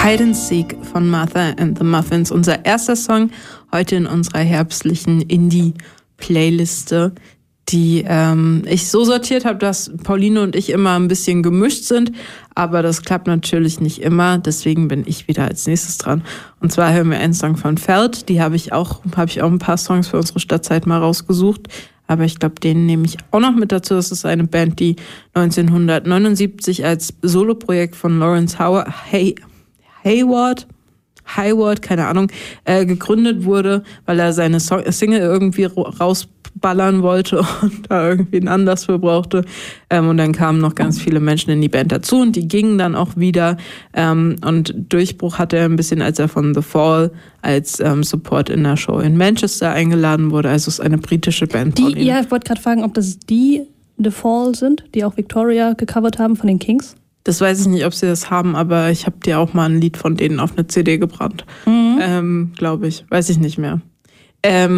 Hide and Seek von Martha and the Muffins, unser erster Song heute in unserer herbstlichen Indie-Playliste, die ich so sortiert habe, dass Pauline und ich immer ein bisschen gemischt sind, aber das klappt natürlich nicht immer, deswegen bin ich wieder als nächstes dran. Und zwar hören wir einen Song von Feld, die habe ich auch ein paar Songs für unsere Stadtzeit mal rausgesucht, aber ich glaube, den nehme ich auch noch mit dazu. Das ist eine Band, die 1979 als Soloprojekt von Lawrence Hayward, keine Ahnung, gegründet wurde, weil er seine Single irgendwie rausballern wollte und da irgendwie einen Anlass für brauchte. Und dann kamen noch ganz viele Menschen in die Band dazu und die gingen dann auch wieder. Und Durchbruch hatte er ein bisschen, als er von The Fall als Support in der Show in Manchester eingeladen wurde. Also es ist eine britische Band. Ja, ich wollte gerade fragen, ob das die The Fall sind, die auch Victoria gecovert haben von den Kings. Das weiß ich nicht, ob sie das haben, aber ich habe dir auch mal ein Lied von denen auf eine CD gebrannt. Glaube ich. Weiß ich nicht mehr.